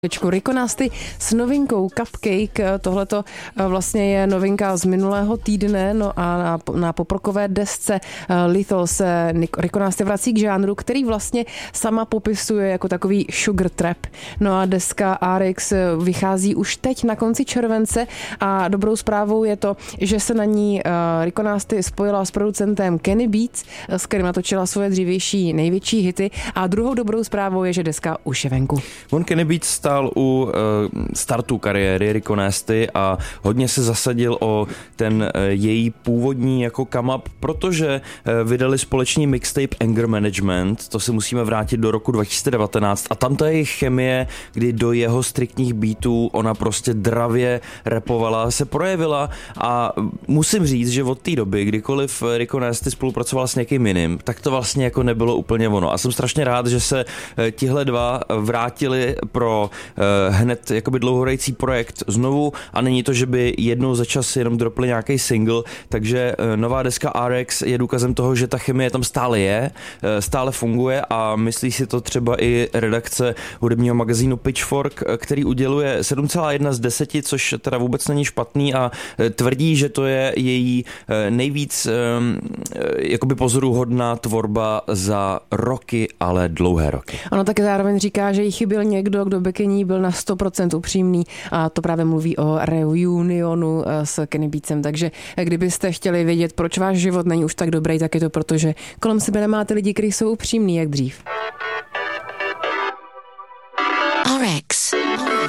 Rico Nasty s novinkou Cupcake, tohleto vlastně je novinka z minulého týdne, no a na poprokové desce Lethal se Rico Nasty vrací k žánru, který vlastně sama popisuje jako takový sugar trap. No a deska RX vychází už teď na konci července a dobrou zprávou je to, že se na ní Rico Nasty spojila s producentem Kenny Beats, s kterým natočila svoje dřívější největší hity, a druhou dobrou zprávou je, že deska už je venku. Kenny Beats stál u startu kariéry Rico Nasty a hodně se zasadil o ten její původní jako come up, protože vydali společný mixtape Anger Management, to se musíme vrátit do roku 2019 a tam ta jejich chemie, kdy do jeho striktních beatů ona prostě dravě rapovala, se projevila a musím říct, že od té doby, kdykoliv Rico Nasty spolupracoval s někým jiným, tak to vlastně jako nebylo úplně ono. A jsem strašně rád, že se tihle dva vrátili pro hned jakoby dlouhodající projekt znovu a není to, že by jednou za čas jenom dropli nějaký single, takže nová deska RX je důkazem toho, že ta chemie tam stále je, stále funguje a myslí si to třeba i redakce hudebního magazínu Pitchfork, který uděluje 7,1 z 10, což teda vůbec není špatný a tvrdí, že to je její nejvíc jakoby pozoruhodná tvorba za roky, ale dlouhé roky. Ono taky zároveň říká, že jí chyběl někdo, kdo by k ní byl na 100% upřímný a to právě mluví o reunionu s Kenny Beatsem, takže kdybyste chtěli vědět, proč váš život není už tak dobrý, tak je to proto, že kolem sebe nemáte lidi, kteří jsou upřímní jak dřív. RX